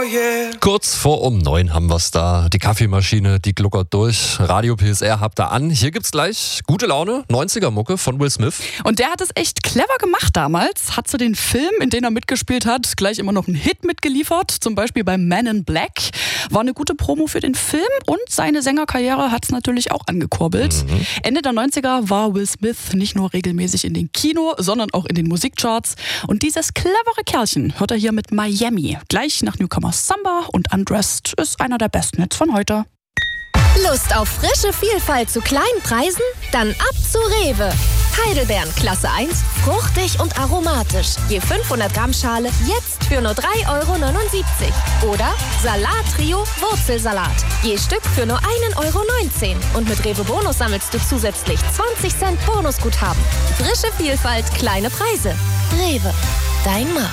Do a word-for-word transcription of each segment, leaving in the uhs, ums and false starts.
yeah. Kurz vor um neun haben wir es da. Die Kaffeemaschine, die gluckert durch. Radio P S R habt ihr an. Hier gibt's gleich gute Laune, neunziger-Mucke von Will Smith. Und der hat es echt clever gemacht damals. Hat zu den Filmen, in denen er mitgespielt hat, gleich immer noch einen Hit mitgeliefert. Zum Beispiel bei Man in Black. War eine gute Promo für den Film und seine Sängerkarriere hat es natürlich auch angekurbelt. Mhm. Ende der neunziger war Will Smith nicht nur regelmäßig in den Kino, sondern auch in den Musikcharts. Und dieses clevere Kerlchen hört er hier mit Miami. Gleich nach Newcomer Samba und Undressed ist einer der besten Hits von heute. Lust auf frische Vielfalt zu kleinen Preisen? Dann ab zu Rewe. Heidelbeeren Klasse eins, fruchtig und aromatisch. Je fünfhundert Gramm Schale jetzt für nur drei Euro neunundsiebzig. Oder Salat Trio Wurzelsalat. Je Stück für nur ein Euro neunzehn. Und mit Rewe Bonus sammelst du zusätzlich zwanzig Cent Bonusguthaben. Frische Vielfalt, kleine Preise. Rewe, dein Markt.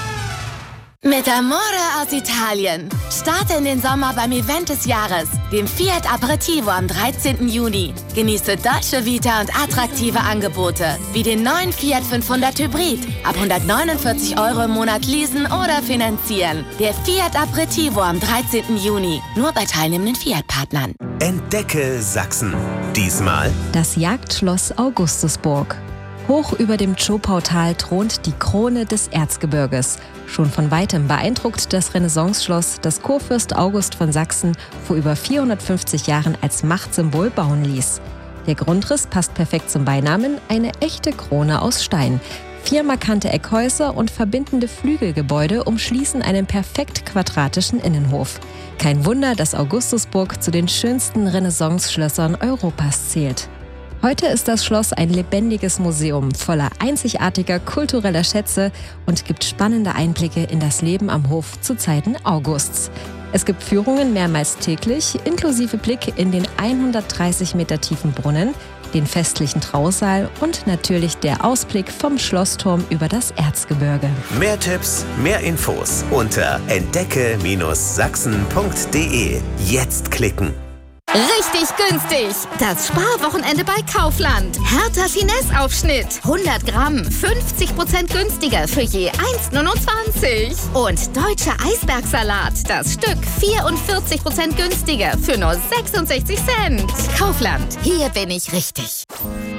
Mit Amore aus Italien. Starte in den Sommer beim Event des Jahres, dem Fiat Aperitivo am dreizehnten Juni. Genieße deutsche Vita und attraktive Angebote, wie den neuen Fiat fünfhundert Hybrid. Ab hundertneunundvierzig Euro im Monat leasen oder finanzieren. Der Fiat Aperitivo am dreizehnten Juni. Nur bei teilnehmenden Fiat-Partnern. Entdecke Sachsen. Diesmal das Jagdschloss Augustusburg. Hoch über dem Zschopautal thront die Krone des Erzgebirges. Schon von weitem beeindruckt das Renaissanceschloss, das Kurfürst August von Sachsen vor über vierhundertfünfzig Jahren als Machtsymbol bauen ließ. Der Grundriss passt perfekt zum Beinamen, eine echte Krone aus Stein. Vier markante Eckhäuser und verbindende Flügelgebäude umschließen einen perfekt quadratischen Innenhof. Kein Wunder, dass Augustusburg zu den schönsten Renaissance-Schlössern Europas zählt. Heute ist das Schloss ein lebendiges Museum voller einzigartiger kultureller Schätze und gibt spannende Einblicke in das Leben am Hof zu Zeiten Augusts. Es gibt Führungen mehrmals täglich, inklusive Blick in den hundertdreißig Meter tiefen Brunnen, den festlichen Trausaal und natürlich der Ausblick vom Schlossturm über das Erzgebirge. Mehr Tipps, mehr Infos unter entdecke Sachsen punkt de. Jetzt klicken. Richtig günstig. Das Sparwochenende bei Kaufland. Hertha Finesse-Aufschnitt. hundert Gramm, fünfzig Prozent günstiger für je eins neunundzwanzig. Und deutscher Eisbergsalat. Das Stück vierundvierzig Prozent günstiger für nur sechsundsechzig Cent. Kaufland. Hier bin ich richtig.